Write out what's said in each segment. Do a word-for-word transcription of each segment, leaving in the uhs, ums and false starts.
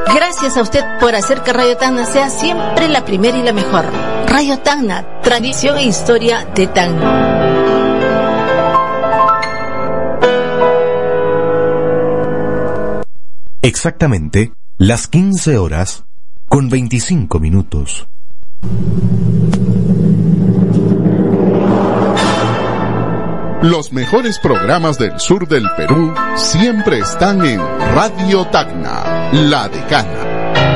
Gracias a usted por hacer que Radio Tacna sea siempre la primera y la mejor. Radio Tacna, tradición e historia de Tacna. Exactamente las quince horas con veinticinco minutos. Los mejores programas del sur del Perú siempre están en Radio Tacna, la decana.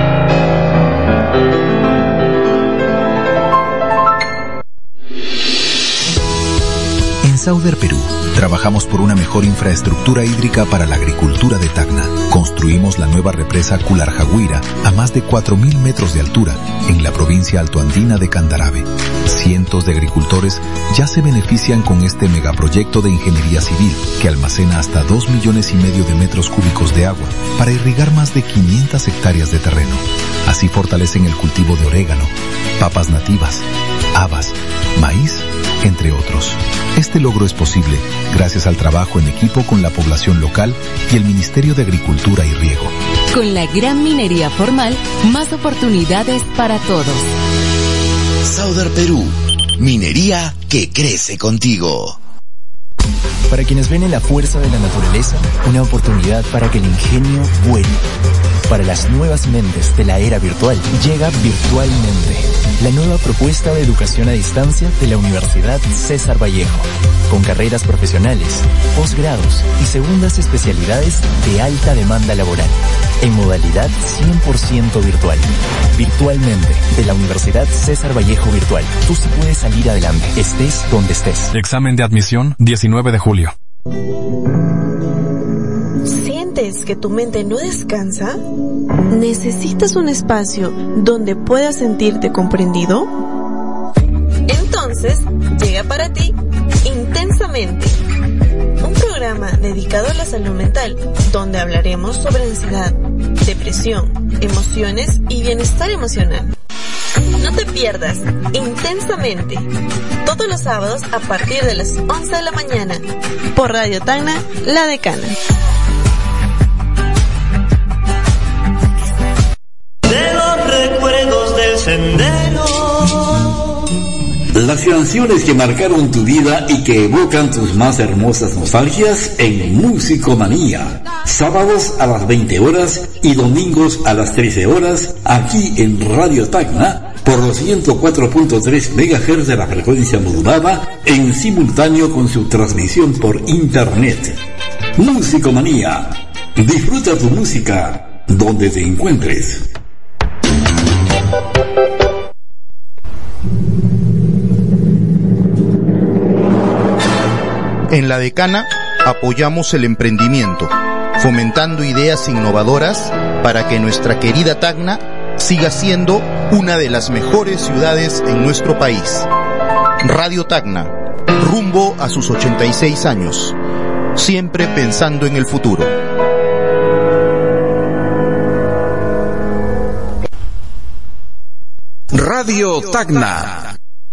En Sauder Perú, trabajamos por una mejor infraestructura hídrica para la agricultura de Tacna. Construimos la nueva represa Cularjaguira a más de cuatro mil metros de altura en la provincia altoandina de Candarave. Cientos de agricultores ya se benefician con este megaproyecto de ingeniería civil que almacena hasta dos millones y medio de metros cúbicos de agua para irrigar más de quinientas hectáreas de terreno. Así fortalecen el cultivo de orégano, papas nativas, habas, maíz, entre otros. Este logro es posible gracias al trabajo en equipo con la población local y el Ministerio de Agricultura y Riego. Con la gran minería formal, más oportunidades para todos. Sauder Perú, minería que crece contigo. Para quienes ven en la fuerza de la naturaleza, una oportunidad para que el ingenio vuele. Para las nuevas mentes de la era virtual, llega Virtualmente, la nueva propuesta de educación a distancia de la Universidad César Vallejo, con carreras profesionales, posgrados y segundas especialidades de alta demanda laboral, en modalidad cien por ciento virtual. Virtualmente, de la Universidad César Vallejo Virtual. Tú sí puedes salir adelante, estés donde estés. Examen de admisión, diecinueve de julio. ¿Sientes que tu mente no descansa? ¿Necesitas un espacio donde puedas sentirte comprendido? Entonces, llega para ti Intensamente, un programa dedicado a la salud mental, donde hablaremos sobre ansiedad, depresión, emociones y bienestar emocional. No te pierdas Intensamente, todos los sábados a partir de las once de la mañana, por Radio Tacna, la decana. De los recuerdos del sendero, las canciones que marcaron tu vida y que evocan tus más hermosas nostalgias en Musicomanía. Sábados a las veinte horas y domingos a las trece horas, aquí en Radio Tacna, por los ciento cuatro punto tres megahertz de la frecuencia modulada, en simultáneo con su transmisión por internet. Musicomanía. Disfruta tu música donde te encuentres. En la decana apoyamos el emprendimiento, fomentando ideas innovadoras para que nuestra querida Tacna siga siendo una de las mejores ciudades en nuestro país. Radio Tacna, rumbo a sus ochenta y seis años, siempre pensando en el futuro. Radio Tacna.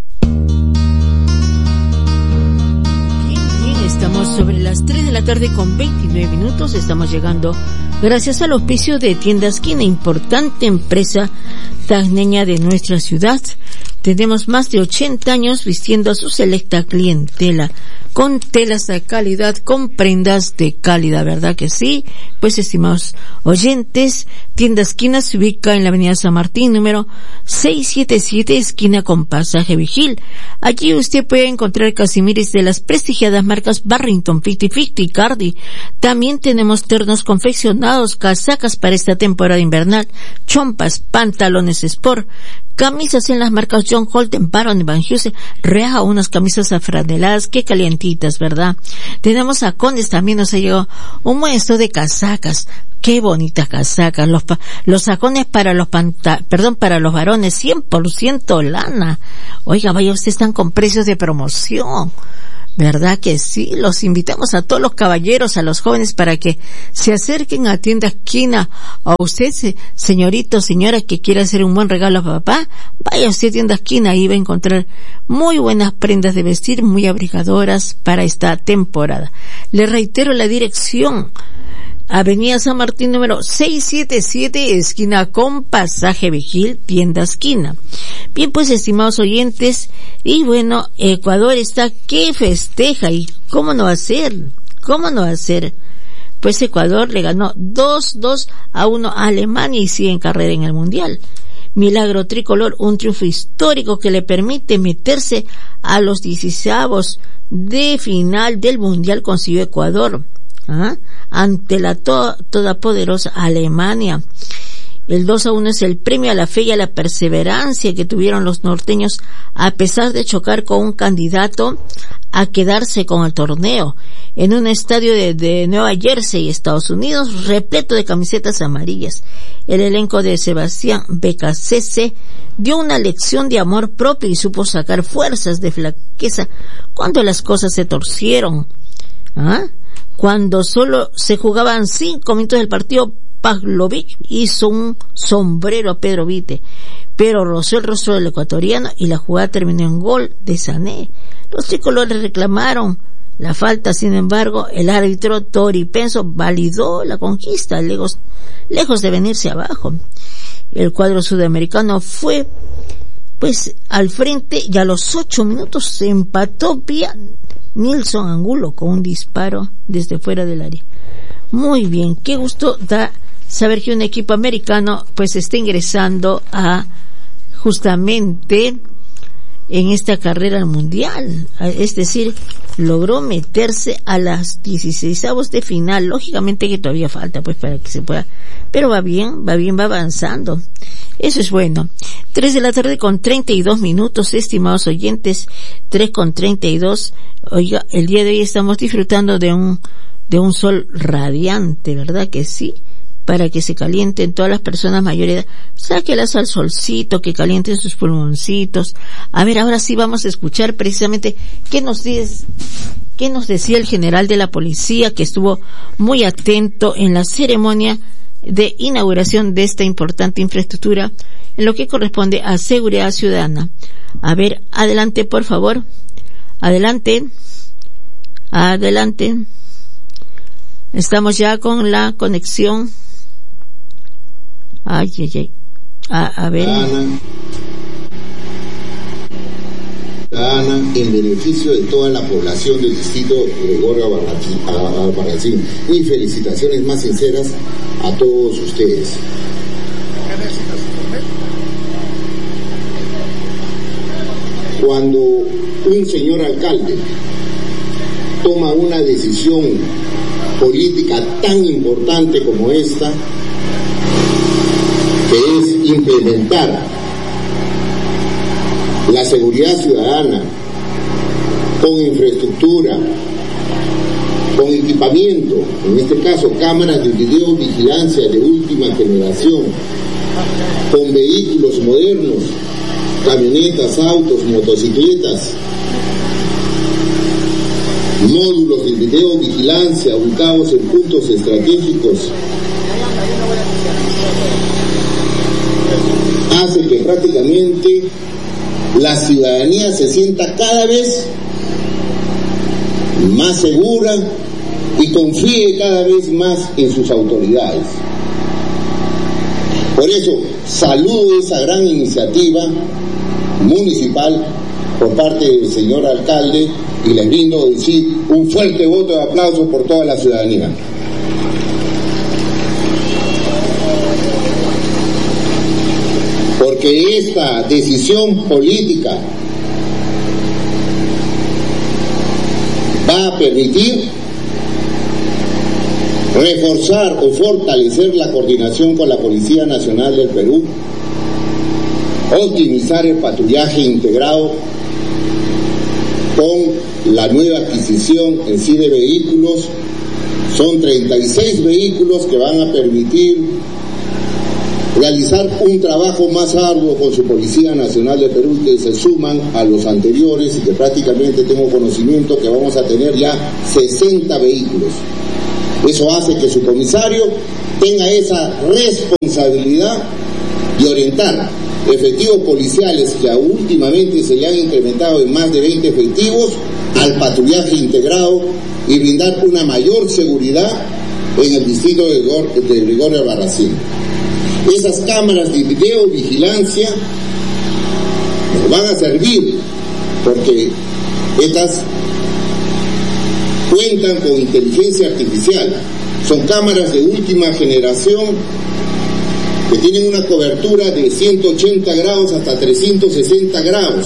Estamos sobre las tres de la tarde con veintinueve minutos. Estamos llegando gracias al auspicio de Tiendas Quina, importante empresa tacneña de nuestra ciudad. Tenemos más de ochenta años vistiendo a su selecta clientela con telas de calidad, con prendas de calidad, ¿verdad que sí? Pues, estimados oyentes, Tiendas Quina se ubica en la avenida San Martín, número seiscientos setenta y siete, esquina con Pasaje Vigil. Allí usted puede encontrar casimiris de las prestigiadas marcas Barrington, cincuenta cincuenta y Cardi. También tenemos ternos confeccionados, casacas para esta temporada invernal, chompas, pantalones sport, camisas en las marcas John Holden, Baron y Van Heusen. Reja unas camisas afraneladas, qué calientitas, ¿verdad? Tenemos sacones, también nos ha llegado un buen stock de casacas. Qué bonitas casacas, los pa- los sacones para los panta- perdón, para los varones, cien por ciento lana. Oiga, vaya, ustedes están con precios de promoción. ¿Verdad que sí? Los invitamos a todos los caballeros, a los jóvenes, para que se acerquen a Tiendas Quina. A usted, señorito, señora, que quiera hacer un buen regalo a papá, vaya usted a Tiendas Quina, ahí va a encontrar muy buenas prendas de vestir, muy abrigadoras para esta temporada. Le reitero la dirección: Avenida San Martín número seiscientos setenta y siete, esquina con Pasaje Vigil, tienda esquina. Bien, pues, estimados oyentes, y bueno, Ecuador está que festeja, y cómo no hacer, cómo no hacer. Pues Ecuador le ganó dos dos a uno a Alemania y sigue en carrera en el Mundial. Milagro tricolor, un triunfo histórico que le permite meterse a los dieciseisavos de final del Mundial consiguió Ecuador, ¿ah? ante la to- todopoderosa Alemania. El dos a uno es el premio a la fe y a la perseverancia que tuvieron los norteños a pesar de chocar con un candidato a quedarse con el torneo en un estadio de, de Nueva Jersey, Estados Unidos, repleto de camisetas amarillas. El elenco de Sebastián Becasese dio una lección de amor propio y supo sacar fuerzas de flaqueza cuando las cosas se torcieron. ¿Ah? Cuando solo se jugaban cinco minutos del partido, Pavlovic hizo un sombrero a Pedro Vite, pero rozó el rostro del ecuatoriano y la jugada terminó en gol de Sané. Los tricolores reclamaron la falta, sin embargo, el árbitro toripenso validó la conquista, lejos, lejos de venirse abajo. El cuadro sudamericano fue, pues, al frente y a los ocho minutos se empató vía Nilson Angulo con un disparo desde fuera del área. Muy bien, qué gusto da saber que un equipo americano pues está ingresando a justamente en esta carrera al mundial, es decir, logró meterse a las dieciseisavos de final. Lógicamente que todavía falta pues para que se pueda, pero va bien, va bien, va avanzando. Eso es bueno. Tres de la tarde con treinta y dos minutos, estimados oyentes, tres con treinta y dos. Oiga, el día de hoy estamos disfrutando de un de un sol radiante, ¿verdad que sí? Para que se calienten todas las personas mayores de edad. Sáquelas al solcito, que calienten sus pulmoncitos. A ver, ahora sí vamos a escuchar precisamente qué nos dice, qué nos decía el general de la policía, que estuvo muy atento en la ceremonia de inauguración de esta importante infraestructura en lo que corresponde a seguridad ciudadana. A ver, adelante, por favor. Adelante. Adelante. Estamos ya con la conexión. Ay, ay, ay. A, a ver. Ana, Ana, en beneficio de toda la población del distrito Gregorio Albarracín. Y felicitaciones más sinceras a todos ustedes. Cuando un señor alcalde toma una decisión política tan importante como esta, que es implementar la seguridad ciudadana con infraestructura, con equipamiento, en este caso cámaras de videovigilancia de última generación, con vehículos modernos, camionetas, autos, motocicletas, módulos de videovigilancia ubicados en puntos estratégicos, hace que prácticamente la ciudadanía se sienta cada vez más segura y confíe cada vez más en sus autoridades. Por eso saludo esa gran iniciativa municipal por parte del señor alcalde y les brindo decir un fuerte voto de aplauso por toda la ciudadanía. Porque esta decisión política va a permitir reforzar o fortalecer la coordinación con la Policía Nacional del Perú, optimizar el patrullaje integrado con la nueva adquisición en sí de vehículos. Son treinta y seis vehículos que van a permitir realizar un trabajo más arduo con su Policía Nacional de Perú, que se suman a los anteriores y que prácticamente tengo conocimiento que vamos a tener ya sesenta vehículos. Eso hace que su comisario tenga esa responsabilidad de orientar efectivos policiales que últimamente se le han incrementado en más de veinte efectivos al patrullaje integrado y brindar una mayor seguridad en el distrito de, Gor, de Gregorio Albarracín. Esas cámaras de videovigilancia nos van a servir porque estas cuentan con inteligencia artificial. Son cámaras de última generación que tienen una cobertura de ciento ochenta grados hasta trescientos sesenta grados.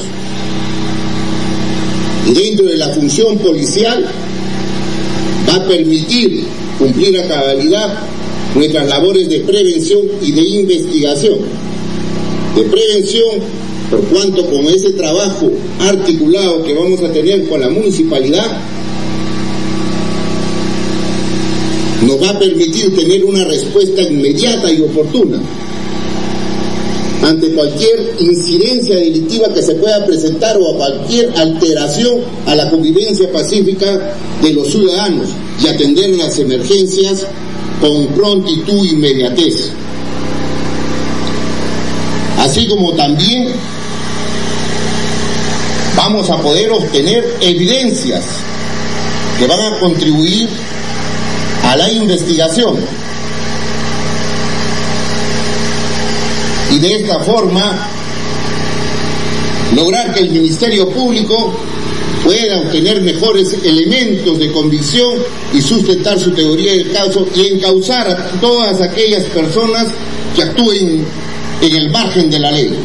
Y dentro de la función policial va a permitir cumplir a cabalidad nuestras labores de prevención y de investigación. De prevención, por cuanto con ese trabajo articulado que vamos a tener con la municipalidad, nos va a permitir tener una respuesta inmediata y oportuna ante cualquier incidencia delictiva que se pueda presentar o a cualquier alteración a la convivencia pacífica de los ciudadanos y atender las emergencias con prontitud e inmediatez. Así como también vamos a poder obtener evidencias que van a contribuir a la investigación. Y de esta forma lograr que el Ministerio Público pueda obtener mejores elementos de convicción y sustentar su teoría del caso y encauzar a todas aquellas personas que actúen en el margen de la ley.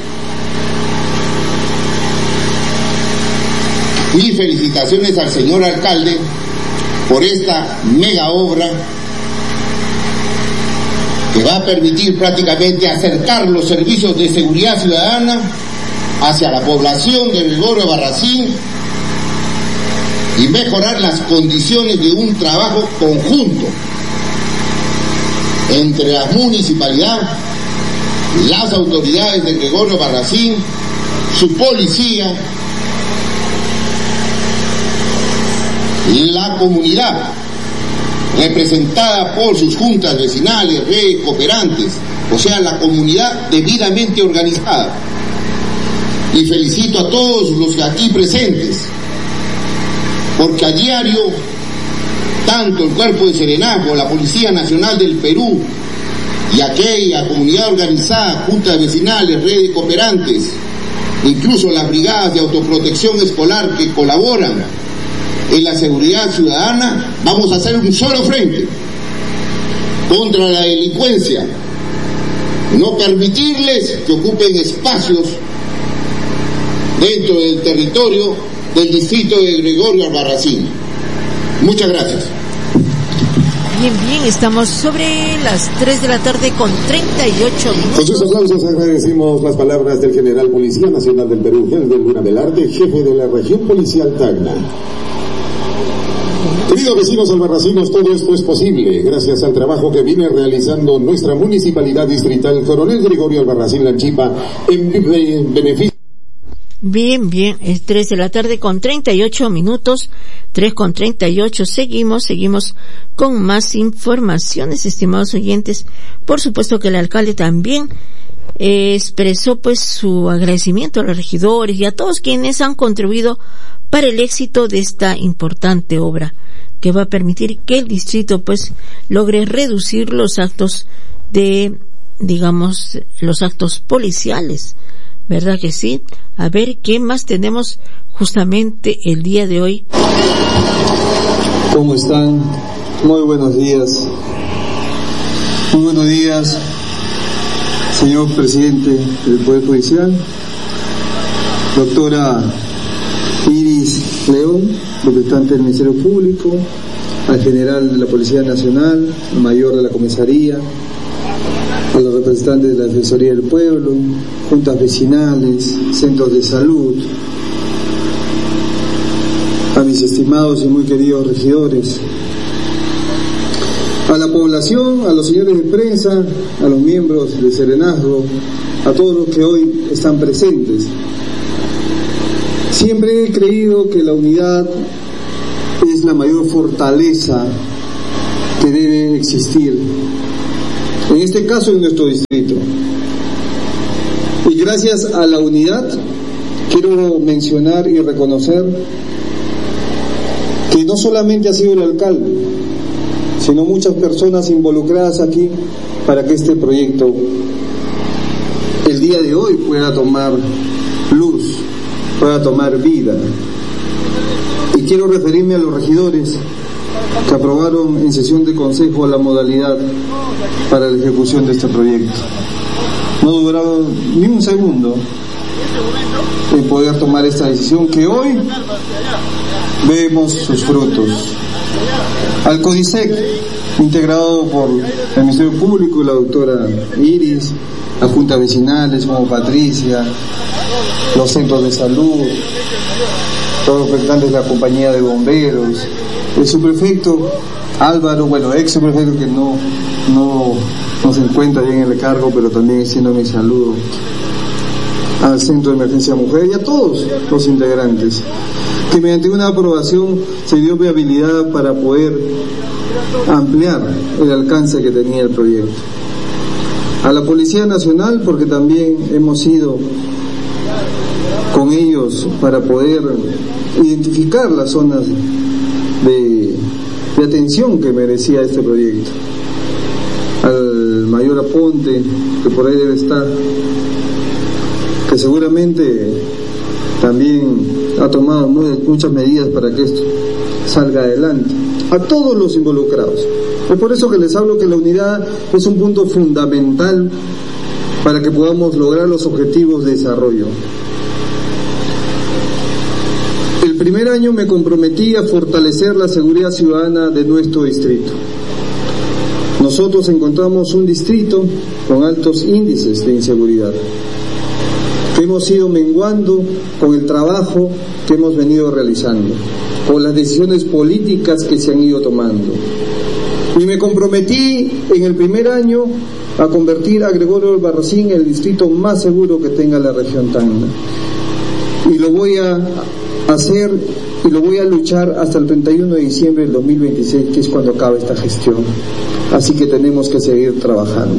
Mis felicitaciones al señor alcalde por esta mega obra que va a permitir prácticamente acercar los servicios de seguridad ciudadana hacia la población de Gregorio Albarracín y mejorar las condiciones de un trabajo conjunto entre la municipalidad, las autoridades de Gregorio Albarracín, su policía, la comunidad, representada por sus juntas vecinales, redes cooperantes, o sea, la comunidad debidamente organizada. Y felicito a todos los aquí presentes, porque a diario, tanto el Cuerpo de Serenazgo, la Policía Nacional del Perú y aquella comunidad organizada, juntas vecinales, redes cooperantes, incluso las brigadas de autoprotección escolar que colaboran en la seguridad ciudadana, vamos a hacer un solo frente contra la delincuencia, no permitirles que ocupen espacios dentro del territorio del distrito de Gregorio Albarracín. Muchas gracias. Bien, bien, estamos sobre las tres de la tarde con treinta y ocho minutos. Con sus aplausos agradecemos las palabras del general Policía Nacional del Perú, Helder Luna Velarde, jefe de la región policial Tacna. Queridos vecinos albarracinos, todo esto es posible gracias al trabajo que viene realizando nuestra municipalidad distrital Coronel Gregorio Albarracín Lanchipa en beneficio. Bien, bien, es tres de la tarde con treinta y ocho minutos, tres con treinta y ocho, seguimos, seguimos con más informaciones, estimados oyentes. Por supuesto que el alcalde también eh, expresó pues su agradecimiento a los regidores y a todos quienes han contribuido para el éxito de esta importante obra, que va a permitir que el distrito pues logre reducir los actos de, digamos, los actos policiales, ¿verdad que sí? A ver, ¿qué más tenemos justamente el día de hoy? ¿Cómo están? Muy buenos días. Muy buenos días, señor presidente del Poder Judicial, doctora Iris León, representante del Ministerio Público, al general de la Policía Nacional, al mayor de la comisaría, a los representantes de la Defensoría del Pueblo, juntas vecinales, centros de salud, a mis estimados y muy queridos regidores, a la población, a los señores de prensa, a los miembros de Serenazgo, a todos los que hoy están presentes. Siempre he creído que la unidad es la mayor fortaleza que debe existir, en este caso en nuestro distrito. Y gracias a la unidad quiero mencionar y reconocer que no solamente ha sido el alcalde, sino muchas personas involucradas aquí para que este proyecto el día de hoy pueda tomar luz, pueda tomar vida. Y quiero referirme a los regidores que aprobaron en sesión de consejo la modalidad para la ejecución de este proyecto. No duraron ni un segundo en poder tomar esta decisión que hoy vemos sus frutos. Al CODISEC, integrado por el Ministerio Público y la doctora Iris, las juntas vecinales como Patricia, los centros de salud, todos los representantes de la compañía de bomberos, el subprefecto Álvaro, bueno, ex subprefecto que no, no, no se encuentra bien en el cargo, pero también extiendo mi saludo al Centro de Emergencia Mujer y a todos los integrantes, que mediante una aprobación se dio viabilidad para poder ampliar el alcance que tenía el proyecto. A la Policía Nacional, porque también hemos ido con ellos para poder identificar las zonas de, de atención que merecía este proyecto. Al mayor Aponte, que por ahí debe estar, que seguramente también ha tomado muy, muchas medidas para que esto salga adelante. A todos los involucrados. Es por eso que les hablo que la unidad es un punto fundamental para que podamos lograr los objetivos de desarrollo. El primer año me comprometí a fortalecer la seguridad ciudadana de nuestro distrito. Nosotros encontramos un distrito con altos índices de inseguridad, que hemos ido menguando con el trabajo que hemos venido realizando, con las decisiones políticas que se han ido tomando. Y me comprometí en el primer año a convertir a Gregorio Albarracín en el distrito más seguro que tenga la región Tacna. Y lo voy a hacer y lo voy a luchar hasta el treinta y uno de diciembre del dos mil veintiséis, que es cuando acabe esta gestión. Así que tenemos que seguir trabajando.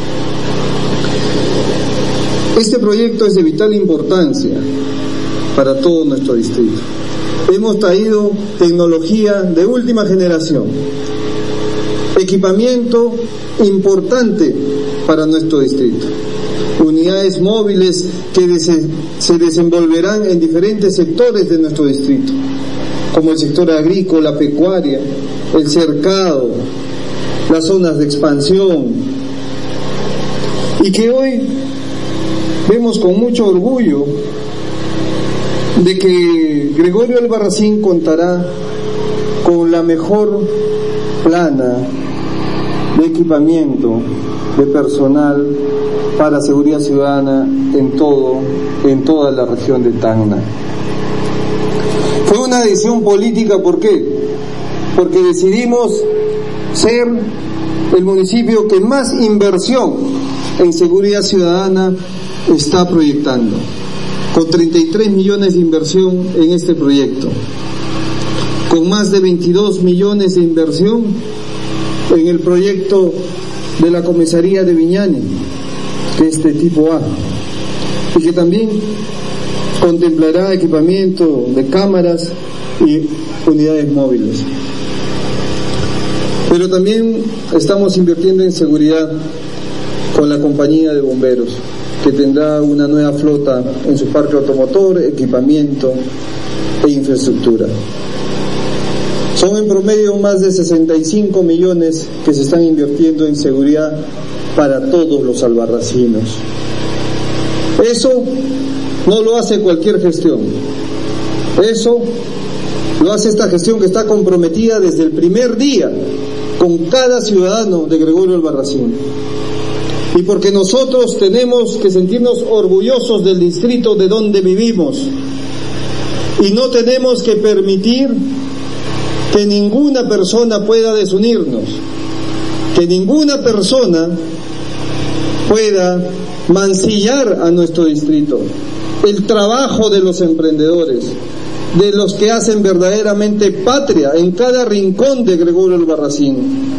Este proyecto es de vital importancia para todo nuestro distrito. Hemos traído tecnología de última generación, equipamiento importante para nuestro distrito, unidades móviles que des- se desenvolverán en diferentes sectores de nuestro distrito, como el sector agrícola, pecuaria, el cercado, las zonas de expansión, y que hoy vemos con mucho orgullo de que Gregorio Albarracín contará con la mejor plana de equipamiento de personal para seguridad ciudadana en todo, en toda la región de Tacna. Fue una decisión política, ¿por qué? Porque decidimos ser el municipio que más inversión en seguridad ciudadana está proyectando, con treinta y tres millones de inversión en este proyecto, con más de veintidós millones de inversión en el proyecto de la comisaría de Viñani, que es de tipo A, y que también contemplará equipamiento de cámaras y unidades móviles. Pero también estamos invirtiendo en seguridad con la compañía de bomberos, que tendrá una nueva flota en su parque automotor, equipamiento e infraestructura. Son en promedio más de sesenta y cinco millones que se están invirtiendo en seguridad para todos los albarracinos. Eso no lo hace cualquier gestión. Eso lo hace esta gestión que está comprometida desde el primer día con cada ciudadano de Gregorio Albarracín. Y porque nosotros tenemos que sentirnos orgullosos del distrito de donde vivimos. Y no tenemos que permitir que ninguna persona pueda desunirnos, que ninguna persona pueda mancillar a nuestro distrito. El trabajo de los emprendedores, de los que hacen verdaderamente patria en cada rincón de Gregorio Albarracín.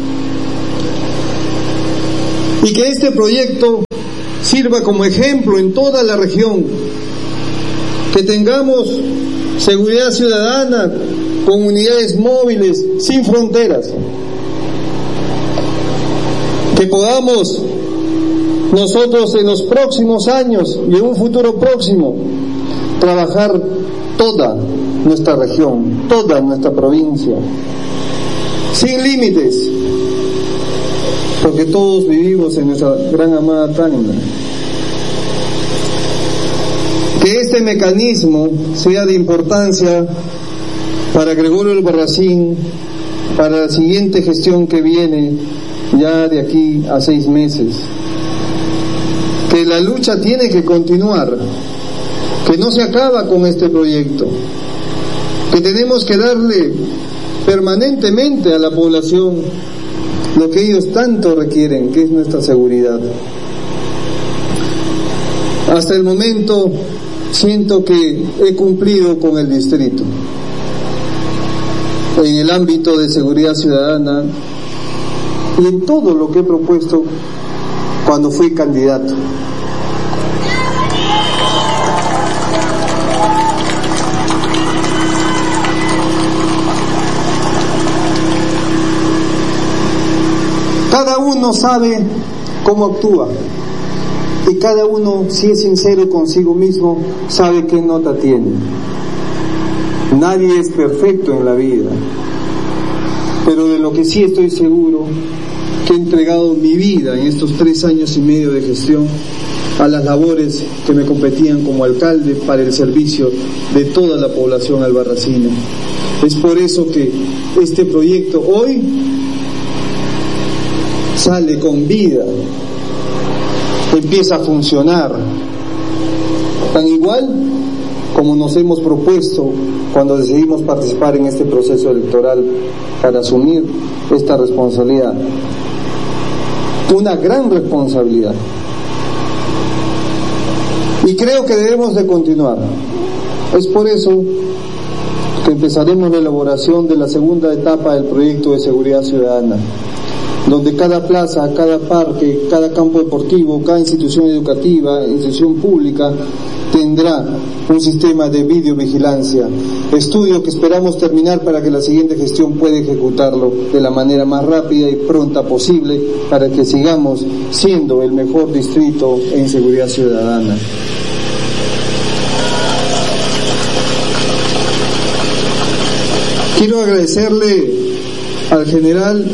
Y que este proyecto sirva como ejemplo en toda la región, que tengamos seguridad ciudadana con unidades móviles sin fronteras, que podamos nosotros en los próximos años y en un futuro próximo trabajar toda nuestra región, toda nuestra provincia, sin límites, porque todos vivimos en nuestra gran amada Tacna. Que este mecanismo sea de importancia para Gregorio Albarracín, para la siguiente gestión que viene ya de aquí a seis meses. Que la lucha tiene que continuar, que no se acaba con este proyecto, que tenemos que darle permanentemente a la población lo que ellos tanto requieren, que es nuestra seguridad. Hasta el momento siento que he cumplido con el distrito en el ámbito de seguridad ciudadana y en todo lo que he propuesto cuando fui candidato. Cada uno sabe cómo actúa y cada uno, si es sincero consigo mismo, sabe qué nota tiene. Nadie es perfecto en la vida, pero de lo que sí estoy seguro, que he entregado mi vida en estos tres años y medio de gestión a las labores que me competían como alcalde para el servicio de toda la población albarracina. Es por eso que este proyecto hoy sale con vida, empieza a funcionar, tan igual como nos hemos propuesto cuando decidimos participar en este proceso electoral para asumir esta responsabilidad, una gran responsabilidad, y creo que debemos de continuar. Es por eso que empezaremos la elaboración de la segunda etapa del proyecto de seguridad ciudadana, donde cada plaza, cada parque, cada campo deportivo, cada institución educativa, institución pública, tendrá un sistema de videovigilancia, estudio que esperamos terminar para que la siguiente gestión pueda ejecutarlo de la manera más rápida y pronta posible, para que sigamos siendo el mejor distrito en seguridad ciudadana. Quiero agradecerle al general,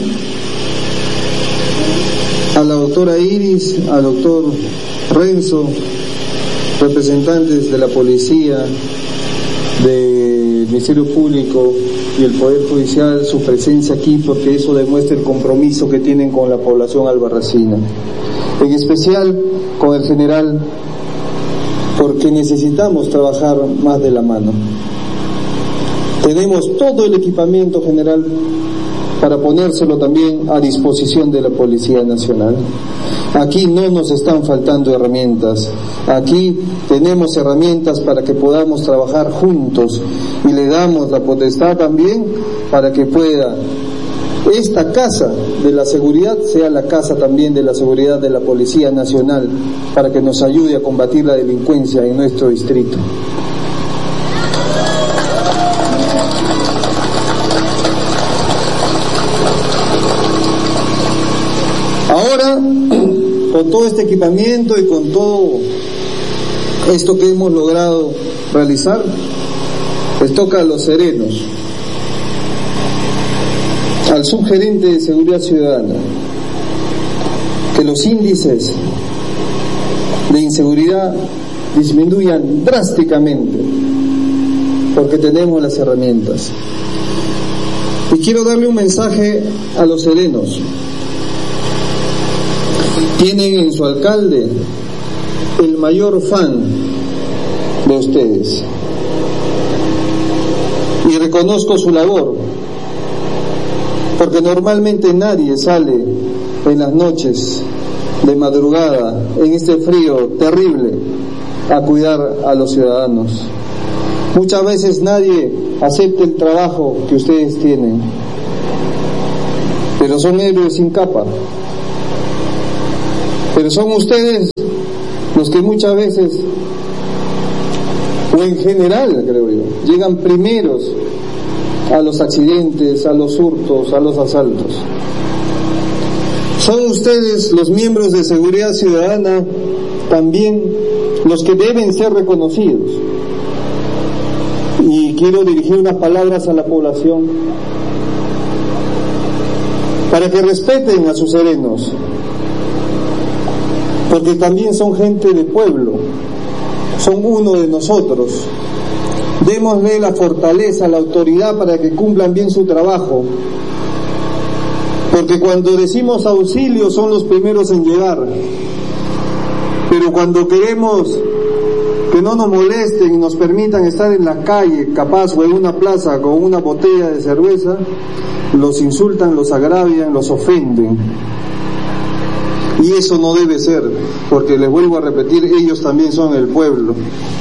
a la doctora Iris, al doctor Renzo, representantes de la policía, del Ministerio Público y el Poder Judicial, su presencia aquí, porque eso demuestra el compromiso que tienen con la población albarracina. En especial con el general, porque necesitamos trabajar más de la mano. Tenemos todo el equipamiento, general, para ponérselo también a disposición de la Policía Nacional. Aquí no nos están faltando herramientas, aquí tenemos herramientas para que podamos trabajar juntos, y le damos la potestad también para que pueda esta casa de la seguridad sea la casa también de la seguridad de la Policía Nacional, para que nos ayude a combatir la delincuencia en nuestro distrito. Ahora, con todo este equipamiento y con todo esto que hemos logrado realizar, les toca a los serenos, al subgerente de Seguridad Ciudadana, que los índices de inseguridad disminuyan drásticamente, porque tenemos las herramientas. Y quiero darle un mensaje a los serenos. Tienen en su alcalde el mayor fan de ustedes, y reconozco su labor, porque normalmente nadie sale en las noches de madrugada, en este frío terrible, a cuidar a los ciudadanos. Muchas veces nadie acepta el trabajo que ustedes tienen, pero son héroes sin capa. Pero son ustedes los que muchas veces, o en general creo yo, llegan primeros a los accidentes, a los hurtos, a los asaltos. Son ustedes, los miembros de Seguridad Ciudadana, también los que deben ser reconocidos. Y quiero dirigir unas palabras a la población para que respeten a sus serenos, porque también son gente de pueblo, son uno de nosotros. Démosle la fortaleza, la autoridad para que cumplan bien su trabajo, porque cuando decimos auxilio son los primeros en llegar, pero cuando queremos que no nos molesten y nos permitan estar en la calle, capaz, o en una plaza con una botella de cerveza, los insultan, los agravian, los ofenden. Y eso no debe ser, porque les vuelvo a repetir, ellos también son el pueblo.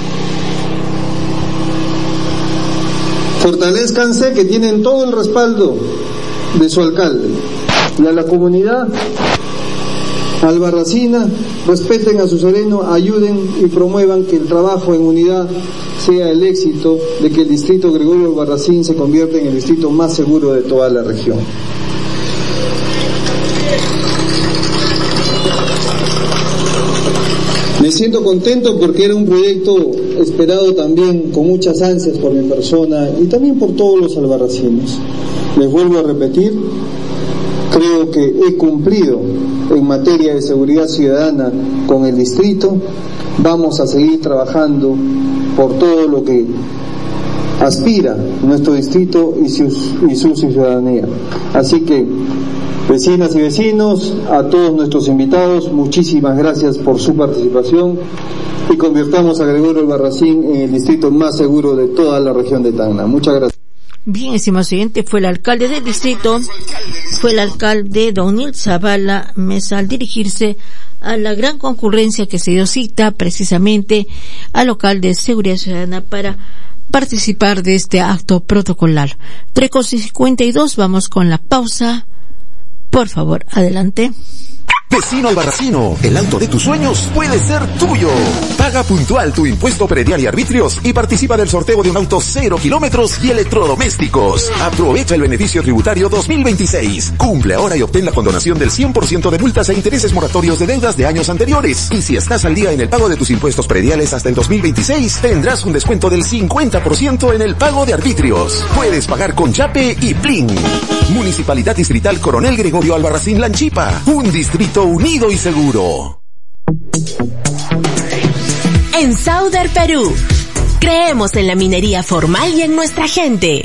Fortalezcanse, que tienen todo el respaldo de su alcalde. Y a la comunidad albarracina, respeten a su sereno, ayuden y promuevan que el trabajo en unidad sea el éxito de que el distrito Gregorio Albarracín se convierta en el distrito más seguro de toda la región. Me siento contento porque era un proyecto esperado también con muchas ansias por mi persona y también por todos los albarracinos. Les vuelvo a repetir, creo que he cumplido en materia de seguridad ciudadana con el distrito. Vamos a seguir trabajando por todo lo que aspira nuestro distrito y, sus, y su ciudadanía. Así que, vecinas y vecinos, a todos nuestros invitados, muchísimas gracias por su participación y convirtamos a Gregorio Albarracín en el distrito más seguro de toda la región de Tacna. Muchas gracias. Bien, estimado siguiente, fue el alcalde del distrito, fue el alcalde Don Nil Zavala Mesa, al dirigirse a la gran concurrencia que se dio cita precisamente al local de Seguridad Ciudadana para participar de este acto protocolar. tres con cincuenta y dos, vamos con la pausa. Por favor, adelante. Vecino albarracino, el auto de tus sueños puede ser tuyo. Paga puntual tu impuesto predial y arbitrios y participa del sorteo de un auto cero kilómetros y electrodomésticos. Aprovecha el beneficio tributario dos mil veintiséis. Cumple ahora y obtén la condonación del cien por ciento de multas e intereses moratorios de deudas de años anteriores. Y si estás al día en el pago de tus impuestos prediales hasta el dos mil veintiséis, tendrás un descuento del cincuenta por ciento en el pago de arbitrios. Puedes pagar con Yape y Plin. Municipalidad Distrital Coronel Gregorio Albarracín Lanchipa. Un distrito unido y seguro. En Sauder Perú, creemos en la minería formal y en nuestra gente.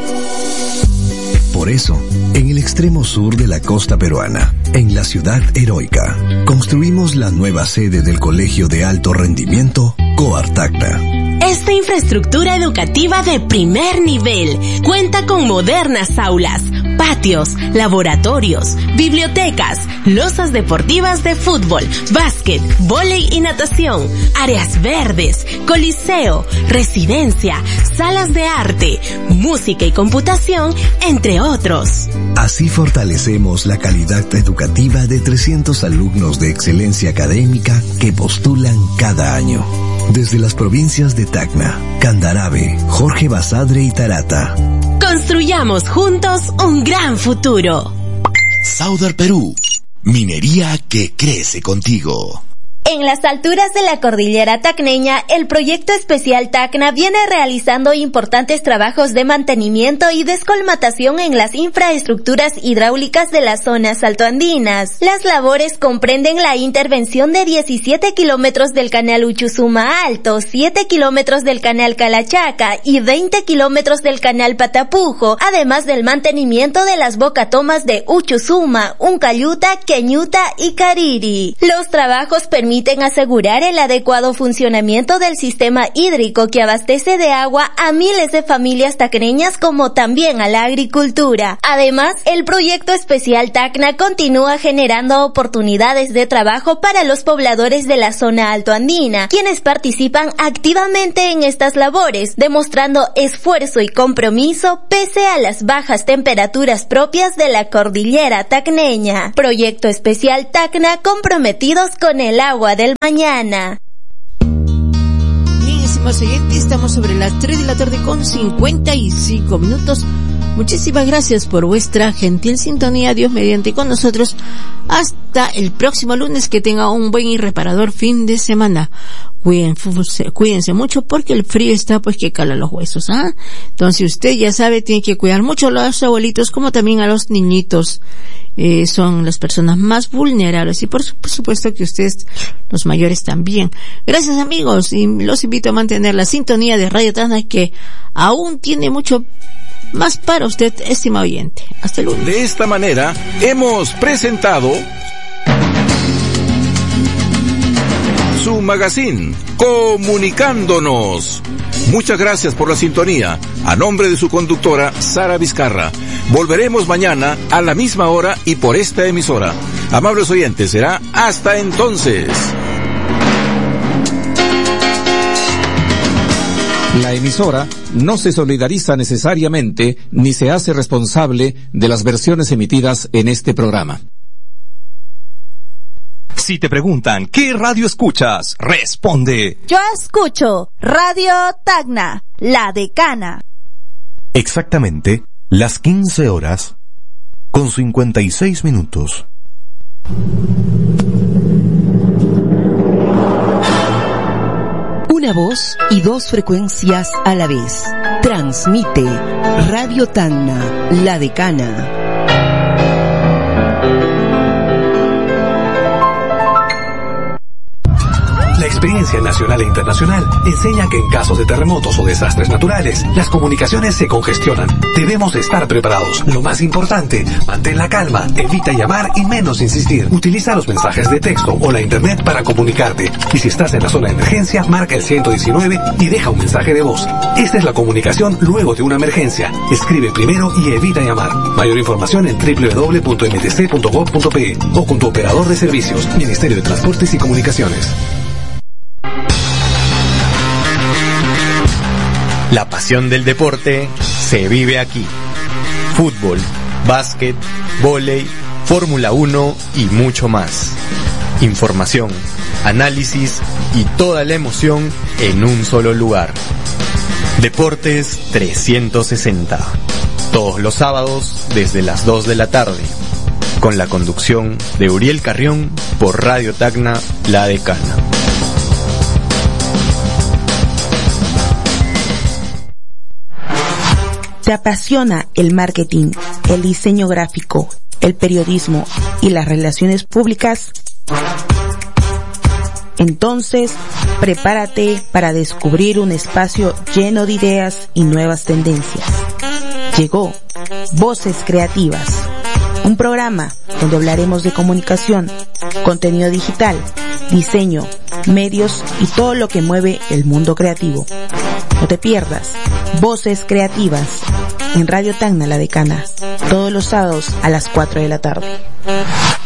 Por eso, en el extremo sur de la costa peruana, en la ciudad heroica, construimos la nueva sede del Colegio de Alto Rendimiento, COAR Tacna. Esta infraestructura educativa de primer nivel cuenta con modernas aulas, patios, laboratorios, bibliotecas, losas deportivas de fútbol, básquet, vóley y natación, áreas verdes, coliseo, residencia, salas de arte, música y computación, entre otros. Así fortalecemos la calidad educativa de trescientos alumnos de excelencia académica que postulan cada año. Desde las provincias de Tacna, Candarave, Jorge Basadre y Tarata. Construyamos juntos un gran futuro. Sauder Perú, minería que crece contigo. En las alturas de la cordillera tacneña, el proyecto especial Tacna viene realizando importantes trabajos de mantenimiento y descolmatación en las infraestructuras hidráulicas de las zonas altoandinas. Las labores comprenden la intervención de diecisiete kilómetros del canal Uchusuma Alto, siete kilómetros del canal Calachaca y veinte kilómetros del canal Patapujo, además del mantenimiento de las bocatomas de Uchusuma, Uncayuta, Queñuta y Cariri. Los trabajos permiten permiten asegurar el adecuado funcionamiento del sistema hídrico que abastece de agua a miles de familias tacneñas como también a la agricultura. Además, el proyecto especial Tacna continúa generando oportunidades de trabajo para los pobladores de la zona altoandina, quienes participan activamente en estas labores, demostrando esfuerzo y compromiso pese a las bajas temperaturas propias de la cordillera tacneña. Proyecto especial Tacna, comprometidos con el agua del mañana. Bien, estimados oyentes, estamos sobre las tres de la tarde con cincuenta y cinco minutos. Muchísimas gracias por vuestra gentil sintonía. Dios mediante con nosotros. Hasta el próximo lunes. Que tenga un buen y reparador fin de semana. Cuídense, cuídense mucho porque el frío está pues que cala los huesos, ¿ah? Entonces usted ya sabe, tiene que cuidar mucho a los abuelitos como también a los niñitos. Eh, son las personas más vulnerables y por, por supuesto que ustedes, los mayores también. Gracias amigos y los invito a mantener la sintonía de Radio Tacna que aún tiene mucho más para usted, estimado oyente. Hasta el lunes. De esta manera hemos presentado su magazine Comunicándonos. Muchas gracias por la sintonía. A nombre de su conductora Sara Vizcarra. Volveremos mañana a la misma hora y por esta emisora. Amables oyentes, será hasta entonces. La emisora no se solidariza necesariamente ni se hace responsable de las versiones emitidas en este programa. Si te preguntan, ¿qué radio escuchas? Responde. Yo escucho Radio Tacna, La Decana. Exactamente las quince horas con cincuenta y seis minutos. Una voz y dos frecuencias a la vez. Transmite Radio Tacna, La Decana. La experiencia nacional e internacional enseña que en casos de terremotos o desastres naturales, las comunicaciones se congestionan. Debemos estar preparados. Lo más importante, mantén la calma, evita llamar y menos insistir. Utiliza los mensajes de texto o la internet para comunicarte. Y si estás en la zona de emergencia, marca el ciento diecinueve y deja un mensaje de voz. Esta es la comunicación luego de una emergencia. Escribe primero y evita llamar. Mayor información en doble u doble u doble u punto eme te ce punto gob punto pe o con tu operador de servicios, Ministerio de Transportes y Comunicaciones. La pasión del deporte se vive aquí. Fútbol, básquet, vóley, Fórmula uno y mucho más. Información, análisis y toda la emoción en un solo lugar. Deportes trescientos sesenta. Todos los sábados desde las dos de la tarde. Con la conducción de Uriel Carrión por Radio Tacna, La Decana. ¿Te apasiona el marketing, el diseño gráfico, el periodismo y las relaciones públicas? Entonces, prepárate para descubrir un espacio lleno de ideas y nuevas tendencias. Llegó Voces Creativas, un programa donde hablaremos de comunicación, contenido digital, diseño, medios y todo lo que mueve el mundo creativo. No te pierdas Voces Creativas en Radio Tacna, La Decana, todos los sábados a las cuatro de la tarde.